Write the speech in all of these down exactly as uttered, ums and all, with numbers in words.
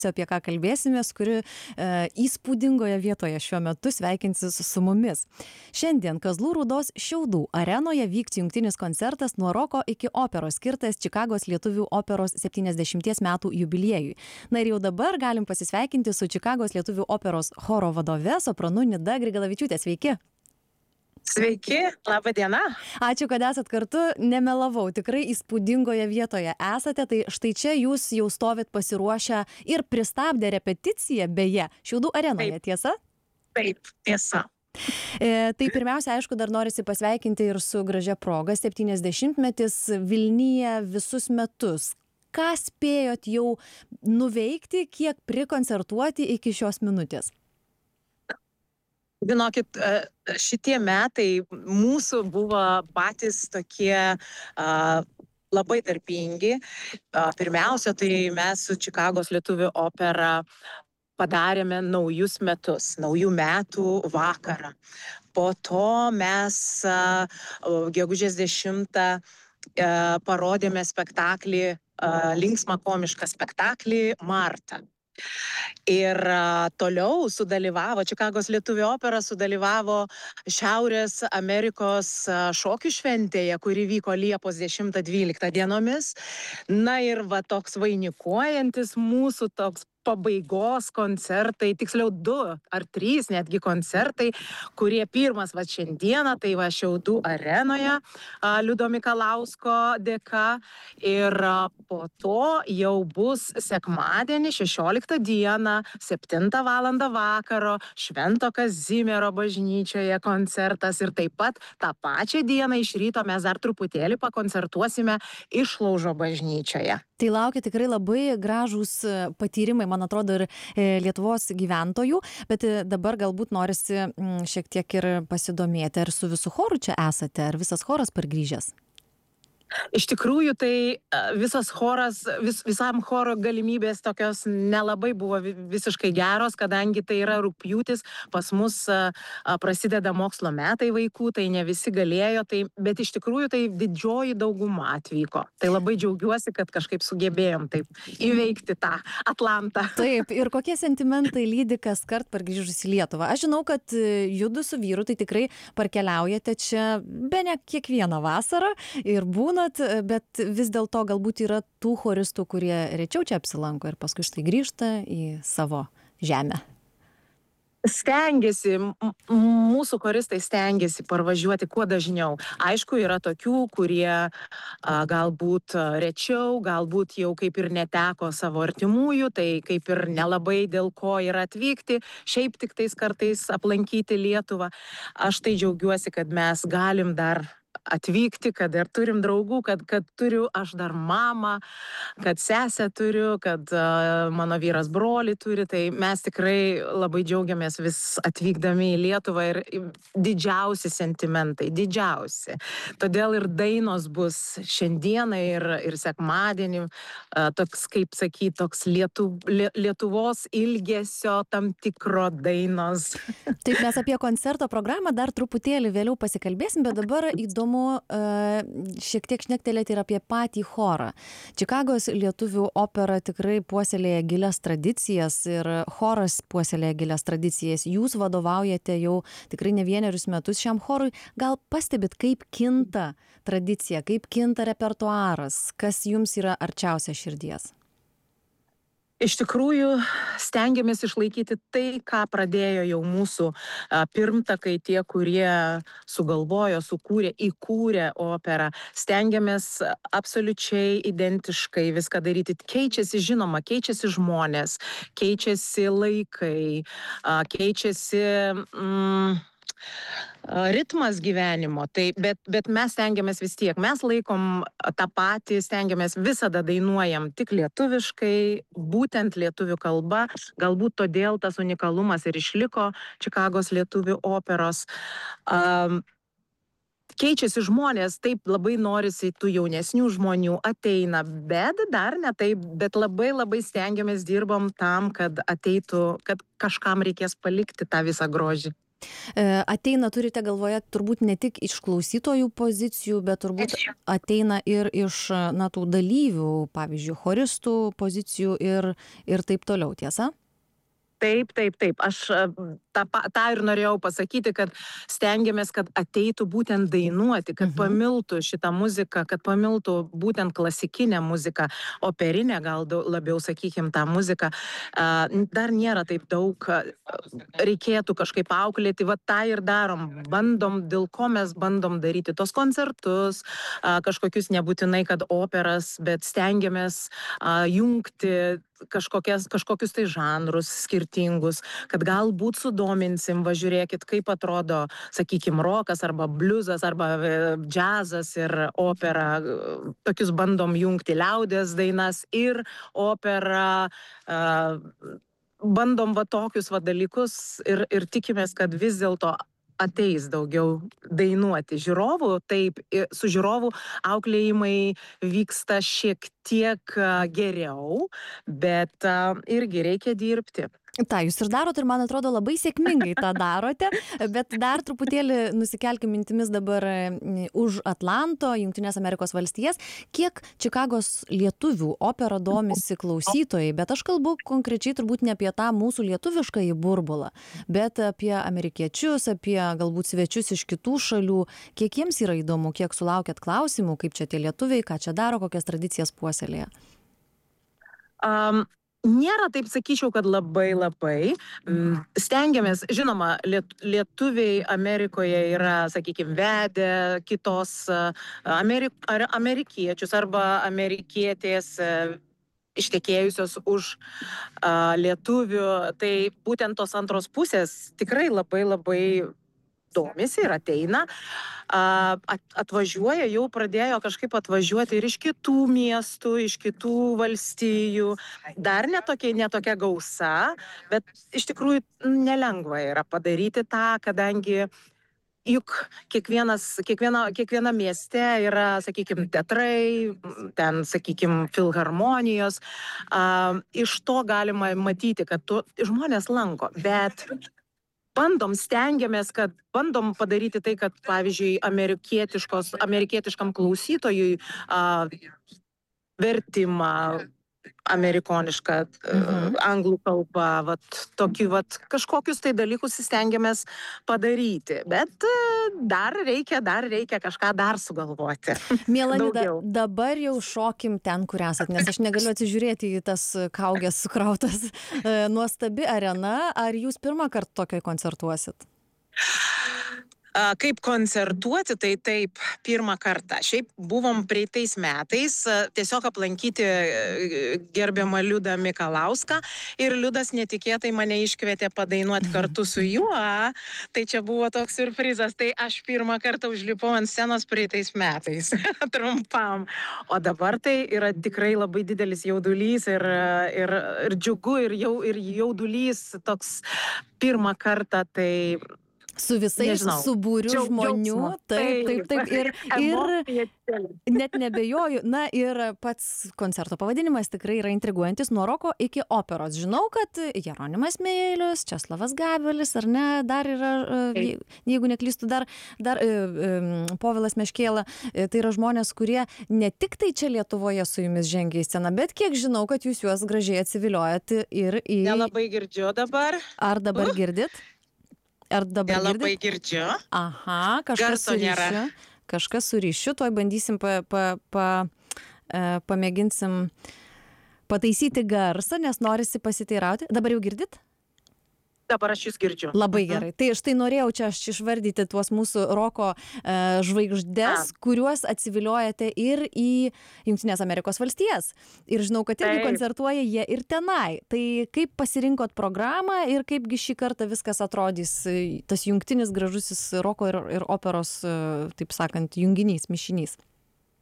apie ką kalbėsimės, kuri e, įspūdingoje vietoje šiuo metu sveikinsis su mumis. Šiandien Kazlų Rūdos Šiaudų arenoje vyks jungtinis koncertas nuo roko iki operos skirtas Čikagos lietuvių operos septyniasdešimties metų jubiliejui. Na ir jau dabar galim pasisveikinti su Čikagos lietuvių operos choro vadove, sopranu Nida Grigalavičiūtė. Sveiki! Sveiki, laba diena. Ačiū, kad esat kartu. Nemelavau, tikrai įspūdingoje vietoje esate. Tai štai čia jūs jau stovit pasiruošę ir pristabdę repeticiją, beje, Šiaudų arenoje, Taip. tiesa? Taip, tiesa. E, tai pirmiausia, aišku, dar norisi pasveikinti ir su gražia proga. septyniasdešimtmetis Vilniuje visus metus. Ką spėjot jau nuveikti, kiek prikoncertuoti iki šios minutės? Žinokit, šitie metai mūsų buvo patys tokie a, labai darbingi. A, pirmiausia, tai mes su Čikagos lietuvių opera padarėme naujus metus, naujų metų vakarą. Po to mes a, gegužės dešimtą a, parodėme spektaklį, a, linksmą komišką spektaklį Marta. Ir a, toliau sudalyvavo, Čikagos lietuvių opera sudalyvavo Šiaurės Amerikos a, šokių šventėje, kuri vyko Liepos dešimtą dvyliktą dienomis. Na ir va toks vainikuojantis mūsų toks pabaigos koncertai, tiksliau du ar trys netgi koncertai, kurie pirmas va šiandieną, tai va Šiaudų arenoje a, Liudo Mikalausko dėka. Ir a, po to jau bus sekmadienį, šešioliktą dieną, septintą valandą vakaro, Švento Kazimiero bažnyčioje koncertas. Ir taip pat tą pačią dieną iš ryto mes dar truputėlį pakoncertuosime Išlaužo bažnyčioje. Tai laukia tikrai labai gražūs patyrimai, man atrodo, ir Lietuvos gyventojų, bet dabar galbūt norisi šiek tiek ir pasidomėti, ar su visu choru čia esate, ar visas choras pargrįžęs? Iš tikrųjų, tai visas choras, vis, visam choro galimybės tokios nelabai buvo visiškai geros, kadangi tai yra rugpjūtis, pas mus a, a, prasideda mokslo metai vaikų, tai ne visi galėjo, tai, bet iš tikrųjų tai didžioji dauguma atvyko. Tai labai džiaugiuosi, kad kažkaip sugebėjom taip įveikti tą Atlantą. Taip, ir kokie sentimentai lydi kas kart pargrįžus į Lietuvą? Aš žinau, kad judu su vyru tai tikrai parkeliaujate čia bene kiekvieną vasarą ir būna, bet vis dėlto galbūt yra tų choristų, kurie rečiau čia apsilanko ir paskui štai grįžta į savo žemę. Stengiasi, mūsų choristai stengiasi parvažiuoti kuo dažniau. Aišku, yra tokių, kurie a, galbūt rečiau, galbūt jau kaip ir neteko savo artimųjų, tai kaip ir nelabai dėl ko yra atvykti, šiaip tik tais kartais aplankyti Lietuvą. Aš tai džiaugiuosi, kad mes galim dar atvykti, kad ir turim draugų, kad, kad turiu aš dar mamą, kad sesę turiu, kad uh, mano vyras brolį turi, tai mes tikrai labai džiaugiamės vis atvykdami į Lietuvą ir didžiausi sentimentai, didžiausi. Todėl ir dainos bus šiandieną ir, ir sekmadienį, uh, toks, kaip sakyti, toks Lietu, Lietuvos ilgesio tam tikro dainos. Taip, mes apie koncerto programą dar truputėlį vėliau pasikalbėsim, bet dabar įdomu šiek tiek šnektelėti ir apie patį chorą. Čikagos lietuvių opera tikrai puoselėja gilias tradicijas ir choras puoselėja gilias tradicijas. Jūs vadovaujate jau tikrai ne vienerius metus šiam chorui. Gal pastebit, kaip kinta tradicija, kaip kinta repertuaras, kas jums yra arčiausia širdies? Iš tikrųjų, stengiamės išlaikyti tai, ką pradėjo jau mūsų pirmtakai, tie, kurie sugalvojo, sukūrė, įkūrė operą. Stengiamės absoliučiai identiškai viską daryti. Keičiasi, žinoma, keičiasi žmonės, keičiasi laikai, keičiasi... Mm, ritmas gyvenimo, tai, bet, bet mes stengiamės vis tiek, mes laikom tą patį, stengiamės visada dainuojam tik lietuviškai, būtent lietuvių kalba, galbūt todėl tas unikalumas ir išliko Čikagos lietuvių operos. Um, Keičiasi žmonės, taip labai norisi tų jaunesnių žmonių ateina, bet dar ne taip, bet labai labai stengiamės dirbom tam, kad ateitų, kad kažkam reikės palikti tą visą grožį. E, ateina, turite galvoje, turbūt ne tik iš klausytojų pozicijų, bet turbūt ateina ir iš, na, tų dalyvių, pavyzdžiui, choristų pozicijų ir, ir taip toliau, tiesa? Taip, taip, taip. Aš tą, tą ir norėjau pasakyti, kad stengiamės, kad ateitų būtent dainuoti, kad Mhm. pamiltų šitą muziką, kad pamiltų būtent klasikinę muziką, operinę gal dau- labiau, sakykim, tą muziką. A, Dar nėra taip daug, a, reikėtų kažkaip auklėti, va tą ir darom. Bandom, dėl ko mes bandom daryti tos koncertus, a, kažkokius nebūtinai, kad operas, bet stengiamės a, jungti kažkokias, kažkokius tai žanrus skirtingus, kad galbūt sudominsim, va žiūrėkit, kaip atrodo, sakykim, rokas arba bliuzas arba e, džiazas ir opera. Tokius bandom jungti liaudės dainas ir operą. a, Bandom va tokius va dalykus ir, ir tikimės, kad vis dėlto ateis daugiau dainuoti žiūrovų. Taip, i- su žiūrovų auklėjimai vyksta šiek tiek a, geriau, bet a, irgi reikia dirbti. Ta, jūs ir darot ir man atrodo labai sėkmingai tą darote, bet dar truputėlį nusikelkim mintimis dabar mm, už Atlanto, Jungtinės Amerikos valstijas. Kiek Čikagos lietuvių opera domisi klausytojai, bet aš kalbu konkrečiai turbūt ne apie tą mūsų lietuviškąjį burbulą, bet apie amerikiečius, apie galbūt svečius iš kitų šalių. Kiek jiems yra įdomu, kiek sulaukėt klausimų, kaip čia tie lietuviai, ką čia daro, kokias tradicijas puoselėja? Um, Nėra taip, sakyčiau, kad labai labai. Mm, Stengiamės, žinoma, liet, lietuviai Amerikoje yra, sakykime, vedę kitos a, Ameri, ar, amerikiečius arba amerikietės a, ištekėjusios už a, lietuvių. Tai būtent tos antros pusės tikrai labai labai domisi ir ateina. A, at- Atvažiuoja, jau pradėjo kažkaip atvažiuoti ir iš kitų miestų, iš kitų valstijų. Dar netokia, netokia gausa, bet iš tikrųjų nelengva yra padaryti tą, kadangi juk kiekvienas, kiekviena, kiekviena mieste yra, sakykime, teatrai, ten, sakykime, filharmonijos. A, iš to galima matyti, kad tu, žmonės lanko, bet bandom, stengiamės, kad bandom padaryti tai, kad, pavyzdžiui, amerikietiškos, amerikietiškam klausytojui a, vertimą amerikonišką, Mhm. a, anglų kalbą, vat, tokį, vat, kažkokius tai dalykus stengiamės padaryti. Bet a, dar reikia, dar reikia kažką dar sugalvoti. Miela Nida, Daugiau. dabar jau šokim ten, kur esat, nes aš negaliu atsižiūrėti į tas kaugės sukrautas. E, Nuostabi arena. Ar jūs pirmą kartą tokioj koncertuosit? A, Kaip koncertuoti, tai taip, pirmą kartą. Šiaip buvom praeitais metais a, tiesiog aplankyti e, gerbiamą Liudą Mikalauską ir Liudas netikėtai mane iškvietė padainuoti kartu su juo. Tai čia buvo toks surprizas. Tai aš pirmą kartą užlipau ant scenos praeitais metais. Trumpam. O dabar tai yra tikrai labai didelis jaudulys ir, ir, ir džiugu ir, jau, ir jaudulys toks pirmą kartą. Tai Su visais, Nežinau. su būriu Džiau- žmonių. džiaugsmo. Taip, taip, taip. Ir, ir Emocija didelė. net nebejoju. Na ir pats koncerto pavadinimas tikrai yra intriguojantis nuo roko iki operos. Žinau, kad Jeronimas Meilius, Česlavas Gabelis, ar ne, dar yra, e, Taip. je- jeigu neklystu, dar, dar e, e, Povilas Meškėla. E, Tai yra žmonės, kurie ne tik tai čia Lietuvoje su jumis žengia į sceną, bet kiek žinau, kad jūs juos gražiai atsiviliojat ir į... Nelabai girdžiu dabar. Ar dabar girdit? Ar dabar Nelabai girdit? girdžiu. Aha, kažkas Garso su nėra. ryšiu. Kažkas su ryšiu, tuoj bandysim pa, pa, pa, e, pamėginsim pataisyti garsą, nes norisi pasiteirauti. Dabar jau girdit? Dabar aš jūs girdžiu. Labai Mhm. gerai. Tai štai norėjau čia aš išvardyti tuos mūsų roko e, žvaigždes, kuriuos atsiviliojate ir į Jungtinės Amerikos valstijas. Ir žinau, kad irgi Taip. koncertuoja jie ir tenai. Tai kaip pasirinkot programą ir kaipgi šį kartą viskas atrodys, e, tas jungtinis gražusis roko ir, ir operos, e, taip sakant, junginys, mišinys.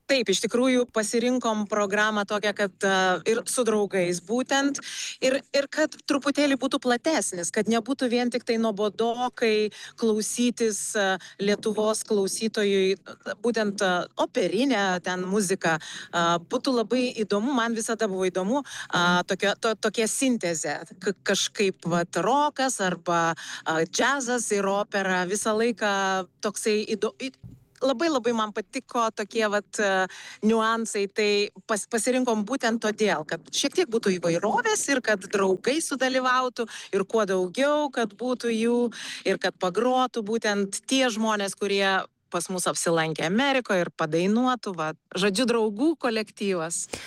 Taip, iš tikrųjų pasirinkom programą tokią, kad uh, ir su draugais būtent, ir, ir kad truputėlį būtų platesnis, kad nebūtų vien tik tai nuobodokai klausytis uh, Lietuvos klausytojui, uh, būtent uh, operinę ten muziką. Uh, būtų labai įdomu, man visada buvo įdomu uh, tokia, to, tokia sintezė, K kažkaip vat, rokas arba uh, džiazas ir opera, visą laiką toksai įdomu. Labai labai man patiko tokie vat niuansai, tai pas, pasirinkom būtent todėl, kad šiek tiek būtų įvairovės ir kad draugai sudalyvautų ir kuo daugiau, kad būtų jų ir kad pagrotų būtent tie žmonės, kurie pas mus apsilankė Amerikoje ir padainuotų, va, žodžiu, draugų kolektyvas.